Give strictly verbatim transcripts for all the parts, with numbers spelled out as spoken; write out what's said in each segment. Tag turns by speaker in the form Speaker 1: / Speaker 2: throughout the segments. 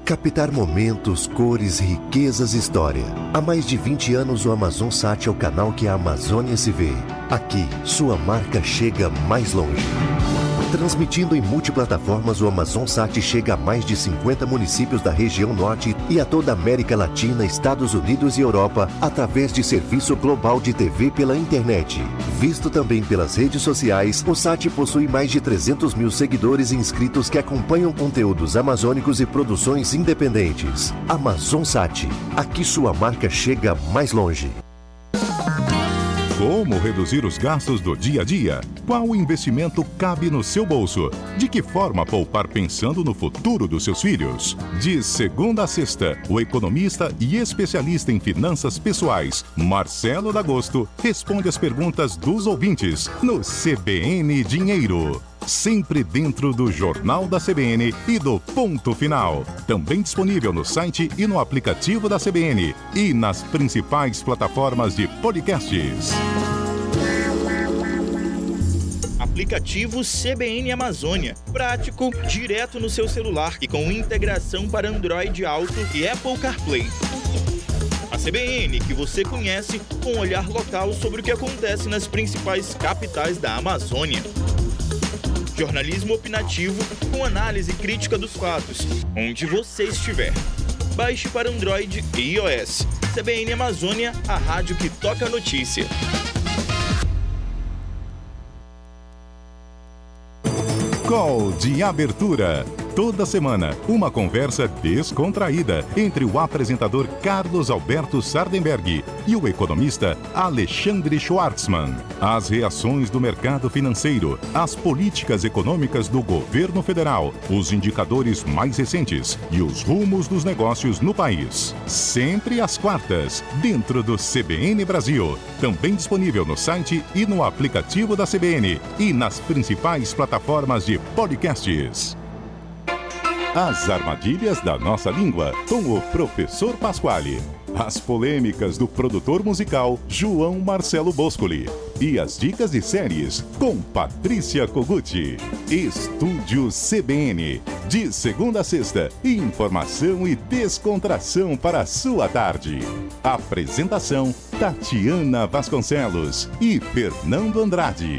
Speaker 1: Captar momentos, cores, riquezas e história. Há mais de vinte anos o AmazonSat é o canal que a Amazônia se vê. Aqui, sua marca chega mais longe. Transmitindo em multiplataformas, o AmazonSat chega a mais de cinquenta municípios da região norte e a toda a América Latina, Estados Unidos e Europa, através de serviço global de T V pela internet. Visto também pelas redes sociais, o Sat possui mais de trezentos mil seguidores e inscritos que acompanham conteúdos amazônicos e produções independentes. AmazonSat, aqui sua marca chega mais longe.
Speaker 2: Como reduzir os gastos do dia a dia? Qual investimento cabe no seu bolso? De que forma poupar pensando no futuro dos seus filhos? De segunda a sexta, o economista e especialista em finanças pessoais, Marcelo D'Agosto, responde as perguntas dos ouvintes no C B N Dinheiro. Sempre dentro do Jornal da C B N e do Ponto Final. Também disponível no site e no aplicativo da C B N e nas principais plataformas de podcasts.
Speaker 3: Aplicativo C B N Amazônia. Prático, direto no seu celular e com integração para Android Auto e Apple CarPlay. A C B N que você conhece com um olhar local sobre o que acontece nas principais capitais da Amazônia. Jornalismo opinativo com análise crítica dos fatos, onde você estiver. Baixe para Android e iOS. C B N Amazônia, a rádio que toca a notícia.
Speaker 2: Call de abertura. Toda semana, uma conversa descontraída entre o apresentador Carlos Alberto Sardenberg e o economista Alexandre Schwartzman. As reações do mercado financeiro, as políticas econômicas do governo federal, os indicadores mais recentes e os rumos dos negócios no país. Sempre às quartas, dentro do C B N Brasil. Também disponível no site e no aplicativo da C B N e nas principais plataformas de podcasts. As armadilhas da nossa língua, com o professor Pasquale. As polêmicas do produtor musical João Marcelo Boscoli. E as dicas de séries com Patrícia Koguchi. Estúdio C B N. De segunda a sexta, informação e descontração para a sua tarde. Apresentação Tatiana Vasconcelos e Fernando Andrade.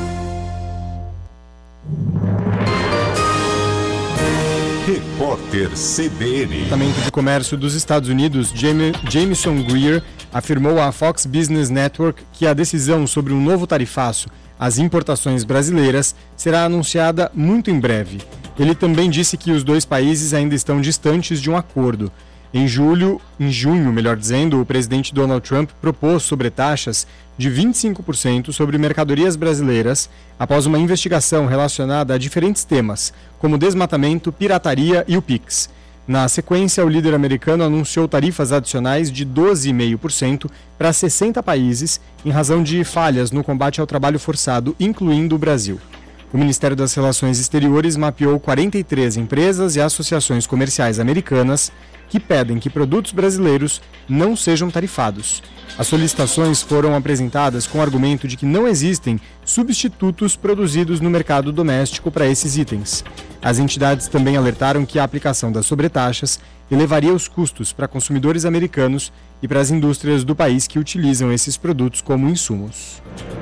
Speaker 2: Repórter C B N.
Speaker 4: O Departamento de Comércio dos Estados Unidos, Jameson Greer, afirmou à Fox Business Network que a decisão sobre um novo tarifaço às importações brasileiras será anunciada muito em breve. Ele também disse que os dois países ainda estão distantes de um acordo. Em julho, em junho, melhor dizendo, o presidente Donald Trump propôs sobretaxas de vinte e cinco por cento sobre mercadorias brasileiras após uma investigação relacionada a diferentes temas, como desmatamento, pirataria e o Pix. Na sequência, o líder americano anunciou tarifas adicionais de doze vírgula cinco por cento para sessenta países em razão de falhas no combate ao trabalho forçado, incluindo o Brasil. O Ministério das Relações Exteriores mapeou quarenta e três empresas e associações comerciais americanas que pedem que produtos brasileiros não sejam tarifados. As solicitações foram apresentadas com o argumento de que não existem substitutos produzidos no mercado doméstico para esses itens. As entidades também alertaram que a aplicação das sobretaxas elevaria os custos para consumidores americanos e para as indústrias do país que utilizam esses produtos como insumos.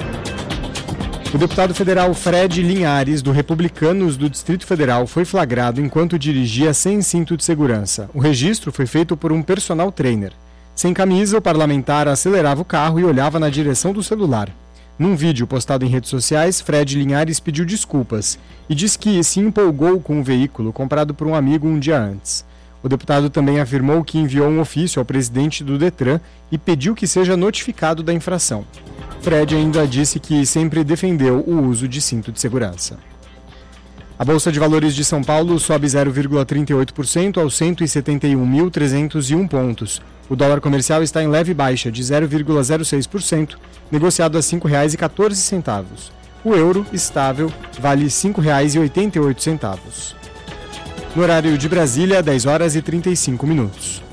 Speaker 4: O deputado federal Fred Linhares, do Republicanos do Distrito Federal, foi flagrado enquanto dirigia sem cinto de segurança. O registro foi feito por um personal trainer. Sem camisa, o parlamentar acelerava o carro e olhava na direção do celular. Num vídeo postado em redes sociais, Fred Linhares pediu desculpas e disse que se empolgou com o veículo comprado por um amigo um dia antes. O deputado também afirmou que enviou um ofício ao presidente do Detran e pediu que seja notificado da infração. Fred ainda disse que sempre defendeu o uso de cinto de segurança. A Bolsa de Valores de São Paulo sobe zero vírgula trinta e oito por cento aos cento e setenta e um mil trezentos e um pontos. O dólar comercial está em leve baixa de zero vírgula zero seis por cento, negociado a cinco reais e quatorze centavos. O euro, estável, vale cinco reais e oitenta e oito centavos. No horário de Brasília, dez horas e trinta e cinco minutos.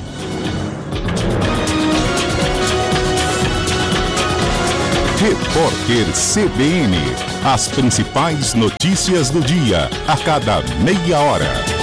Speaker 2: Repórter C B N. As principais notícias do dia, a cada meia hora.